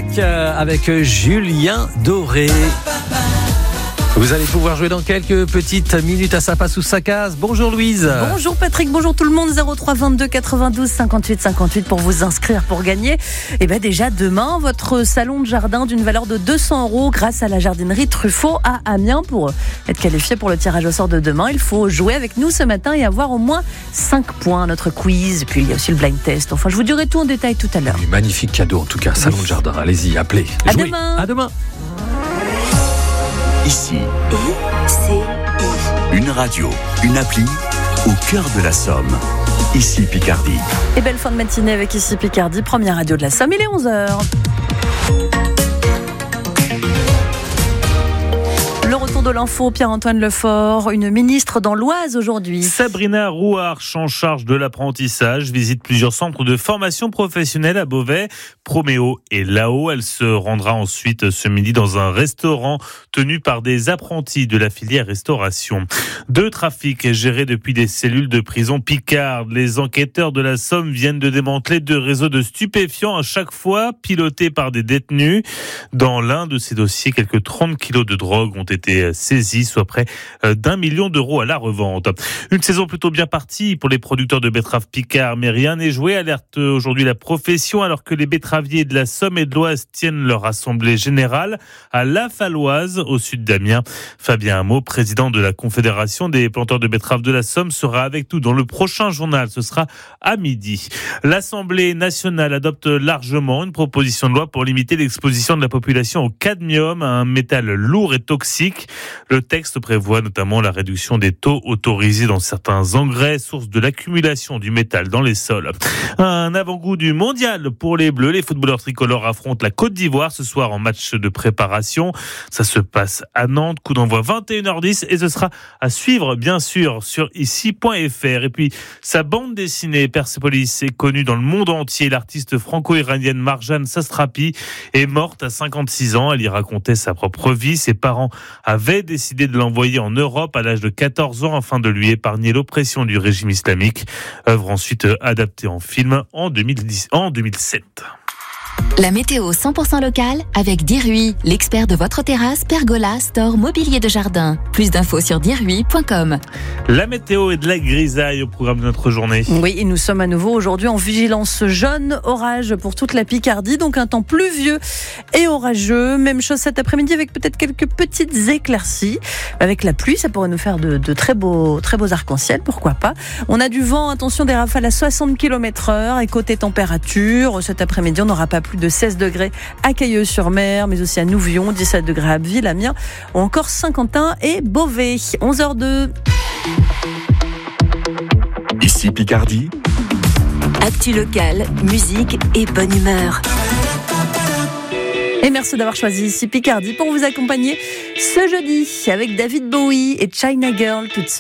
Offenbach avec Julien Doré. Vous allez pouvoir jouer dans quelques petites minutes à Ça passe ou ça casse. Bonjour Louise. Bonjour Patrick, bonjour tout le monde. 03 22 92 58 58 pour vous inscrire pour gagner. Et déjà demain, votre salon de jardin d'une valeur de 200 € grâce à la jardinerie Truffaut à Amiens. Pour être qualifié pour le tirage au sort de demain, il faut jouer avec nous ce matin et avoir au moins 5 points. Notre quiz, puis il y a aussi le blind test. Enfin, je vous dirai tout en détail tout à l'heure. Magnifique cadeau en tout cas, salon de jardin. Allez-y, appelez. À jouez. demain. À demain. Ici, une radio, une appli au cœur de la Somme. Ici Picardie. Et belle fin de matinée avec Ici Picardie, première radio de la Somme. Il est 11h. Le retour de l'info, Pierre-Antoine Lefort, une ministre dans l'Oise aujourd'hui. Sabrina Rouarche, en charge de l'apprentissage, visite plusieurs centres de formation professionnelle à Beauvais, Proméo et Lao. Elle se rendra ensuite ce midi dans un restaurant tenu par des apprentis de la filière restauration. 2 trafics gérés depuis des cellules de prison picarde. Les enquêteurs de la Somme viennent de démanteler 2 réseaux de stupéfiants, à chaque fois pilotés par des détenus. Dans l'un de ces dossiers, quelques 30 kilos de drogue ont été saisis, soit près d'1 million d'euros à la revente. Une saison plutôt bien partie pour les producteurs de betteraves picards, mais rien n'est joué, alerte aujourd'hui la profession, alors que les betteraviers de la Somme et de l'Oise tiennent leur assemblée générale à La Falloise, au sud d'Amiens. Fabien Hameau, président de la Confédération des planteurs de betteraves de la Somme, sera avec nous dans le prochain journal. Ce sera à midi. L'Assemblée nationale adopte largement une proposition de loi pour limiter l'exposition de la population au cadmium, un métal lourd et toxique. Le texte prévoit notamment la réduction des taux autorisés dans certains engrais, source de l'accumulation du métal dans les sols. Un avant-goût du mondial pour les Bleus. Les footballeurs tricolores affrontent la Côte d'Ivoire ce soir en match de préparation. Ça se passe à Nantes, coup d'envoi 21h10 et ce sera à suivre bien sûr sur ici.fr. Et puis sa bande dessinée Persepolis est connue dans le monde entier. L'artiste franco-iranienne Marjane Sastrapi est morte à 56 ans. Elle y racontait sa propre vie. Ses parents avait décidé de l'envoyer en Europe à l'âge de 14 ans afin de lui épargner l'oppression du régime islamique. Œuvre ensuite adaptée en film en 2007. La météo 100% locale avec Dirui, l'expert de votre terrasse, pergola, store, mobilier de jardin. Plus d'infos sur dirui.com. La météo est de la grisaille au programme de notre journée. Oui, et nous sommes à nouveau aujourd'hui en vigilance jaune, orage pour toute la Picardie, donc un temps pluvieux et orageux. Même chose cet après-midi avec peut-être quelques petites éclaircies. Avec la pluie, ça pourrait nous faire de très beaux arcs-en-ciel, pourquoi pas. On a du vent, attention, des rafales à 60 km/h. Et côté température, cet après-midi, on n'aura pas plus de 16 degrés à Cailleux-sur-Mer, mais aussi à Nouvion, 17 degrés à Abbeville, Amiens, ou encore Saint-Quentin et Beauvais. 11h02. Ici Picardie. Actu locale, musique et bonne humeur. Et merci d'avoir choisi Ici Picardie pour vous accompagner ce jeudi avec David Bowie et China Girl tout de suite.